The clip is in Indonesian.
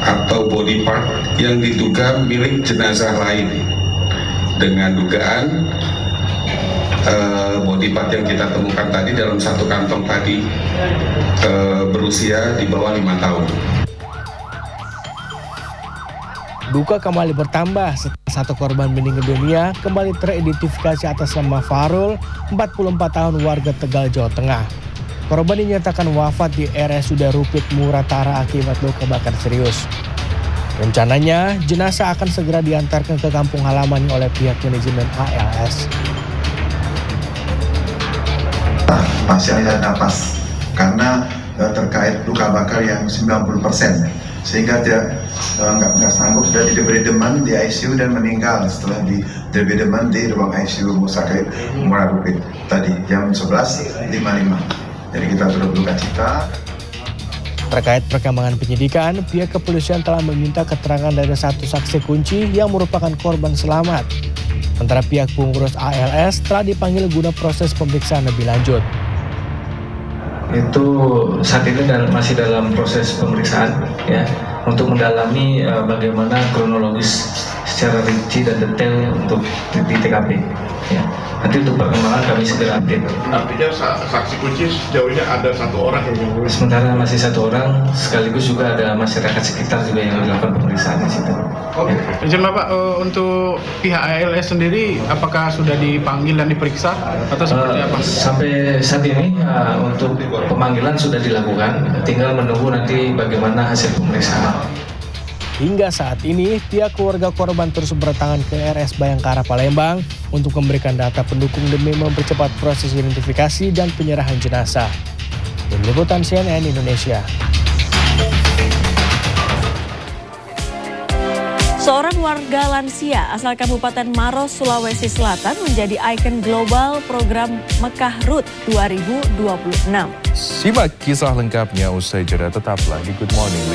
atau body part yang diduga milik jenazah lain, dengan dugaan body part yang kita temukan tadi dalam satu kantong tadi berusia di bawah 5 tahun. Duka kembali bertambah setelah satu korban meninggal dunia kembali teridentifikasi atas nama Farul, 44 tahun warga Tegal, Jawa Tengah. Korban dinyatakan wafat di RSUD Rupit Muratara akibat luka bakar serius. Rencananya, jenazah akan segera diantarkan ke kampung halaman oleh pihak manajemen ALS. Masih ada napas karena terkait luka bakar yang 90%, sehingga dia nggak sanggup, sudah diberi deman di ICU dan meninggal setelah diberi deman di ruang ICU Rumah Sakit Muara Rupit tadi jam 11.55. Jadi kita turut berduka cita. Terkait perkembangan penyidikan, pihak kepolisian telah meminta keterangan dari satu saksi kunci yang merupakan korban selamat. Sementara pihak pengurus ALS telah dipanggil guna proses pemeriksaan lebih lanjut. Itu saat ini masih dalam proses pemeriksaan ya, untuk mendalami bagaimana kronologis secara rinci dan detail untuk di TKP ya. Nanti untuk perkembangan kami segera update. Artinya saksi kunci sejauh ini ada satu orang yang sementara masih satu orang, sekaligus juga ada masyarakat sekitar juga yang dilakukan pemeriksaan di situ. Oke. Izin Bapak, untuk pihak ALS sendiri apakah sudah dipanggil dan diperiksa atau seperti apa? Sampai saat ini untuk pemanggilan sudah dilakukan, tinggal menunggu nanti bagaimana hasil pemeriksaan. Hingga saat ini, pihak keluarga korban terus berdatangan ke RS Bayangkara Palembang untuk memberikan data pendukung demi mempercepat proses identifikasi dan penyerahan jenazah. Tim Liputan CNN Indonesia. Seorang warga lansia asal Kabupaten Maros, Sulawesi Selatan menjadi ikon global program Mekah Route 2026. Simak kisah lengkapnya usai jeda, tetaplah di Good Morning.